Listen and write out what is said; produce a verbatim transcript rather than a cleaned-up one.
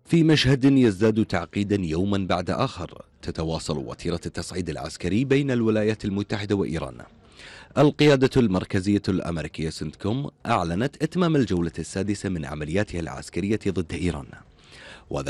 في مشهد يزداد تعقيدا يوما بعد آخر، تتواصل وتيرة التصعيد العسكري بين الولايات المتحدة وإيران. القيادة المركزية الأمريكية سنتكوم أعلنت إتمام الجولة السادسة من عملياتها العسكرية ضد إيران.